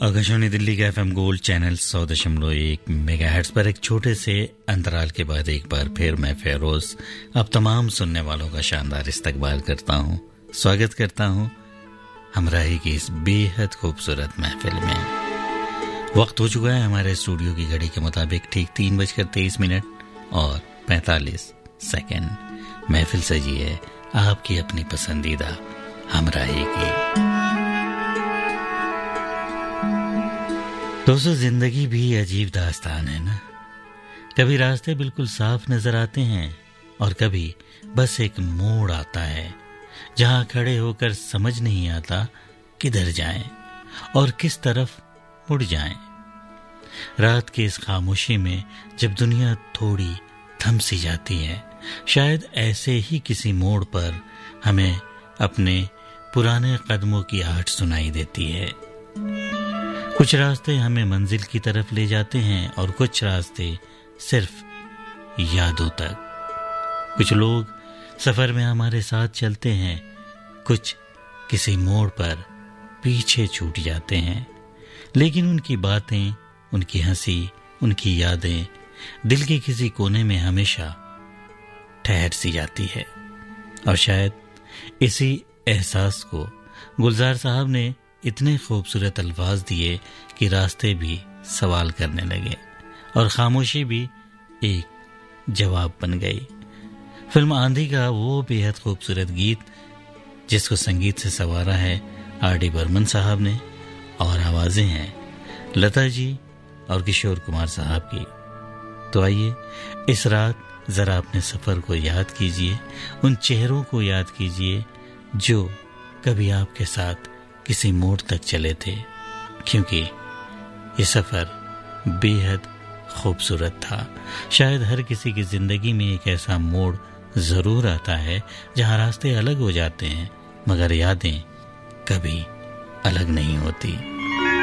आकाशवाणी दिल्ली का FM gold channel 100.1 megahertz पर एक छोटे से अंतराल के बाद एक बार फिर मैं फेरोज अब तमाम सुनने वालों का शानदार इस्तकबाल करता हूँ, स्वागत करता हूँ हमराही की इस बेहद खूबसूरत महफिल में। वक्त हो चुका है हमारे स्टूडियो की घड़ी के मुताबिक ठीक 3:23 और 45 सेकंड। महफिल सजी है आपकी अपनी पसंदीदा हमराही की। दोस्तों, जिंदगी भी अजीब दास्तान है ना। कभी रास्ते बिल्कुल साफ नजर आते हैं और कभी बस एक मोड़ आता है जहां खड़े होकर समझ नहीं आता किधर जाएं और किस तरफ मुड़ जाएं। रात की इस खामोशी में जब दुनिया थोड़ी थम सी जाती है, शायद ऐसे ही किसी मोड़ पर हमें अपने पुराने कदमों की आहट सुनाई देती है। कुछ रास्ते हमें मंजिल की तरफ ले जाते हैं और कुछ रास्ते सिर्फ यादों तक। कुछ लोग सफर में हमारे साथ चलते हैं, कुछ किसी मोड़ पर पीछे छूट जाते हैं, लेकिन उनकी बातें, उनकी हंसी, उनकी यादें दिल के किसी कोने में हमेशा ठहर सी जाती है। और शायद इसी एहसास को गुलजार साहब ने इतने खूबसूरत अल्फाज दिए कि रास्ते भी सवाल करने लगे और खामोशी भी एक जवाब बन गई। फिल्म आंधी का वो बेहद खूबसूरत गीत जिसको संगीत से संवारा है R.D. बर्मन साहब ने और आवाजें हैं लता जी और किशोर कुमार साहब की। तो आइए इस रात जरा अपने सफर को याद कीजिए, उन चेहरों को याद कीजिए जो कभी आपके साथ किसी मोड़ तक चले थे, क्योंकि ये सफर बेहद खूबसूरत था। शायद हर किसी की जिंदगी में एक ऐसा मोड़ जरूर आता है जहां रास्ते अलग हो जाते हैं, मगर यादें कभी अलग नहीं होती।